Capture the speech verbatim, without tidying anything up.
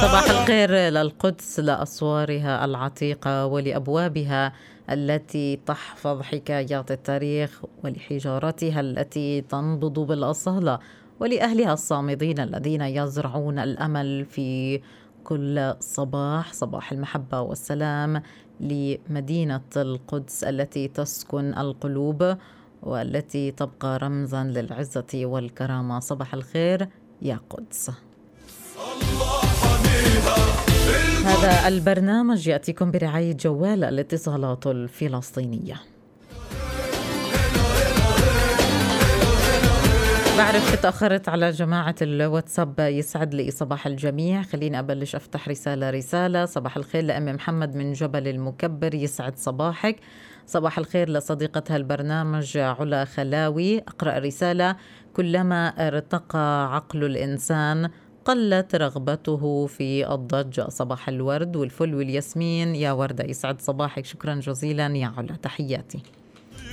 صباح الخير للقدس، لأسوارها العتيقة ولأبوابها التي تحفظ حكايات التاريخ، ولحجارتها التي تنبض بالأصالة، ولأهلها الصامدين الذين يزرعون الأمل في كل صباح، صباح المحبة والسلام لمدينة القدس التي تسكن القلوب والتي تبقى رمزا للعزة والكرامة. صباح الخير يا قدس. هذا البرنامج يأتيكم برعاية جوال الاتصالات الفلسطينية. بعرف تأخرت على جماعة الواتساب، يسعد لي صباح الجميع. خليني أبلش أفتح رسالة رسالة. صباح الخير لأم محمد من جبل المكبر، يسعد صباحك. صباح الخير لصديقتها البرنامج علا خلاوي. أقرأ رسالة: كلما ارتقى عقل الإنسان قلت رغبته في الضجة. صباح الورد والفل والياسمين يا وردة، يسعد صباحك. شكرا جزيلا يا علا، تحياتي.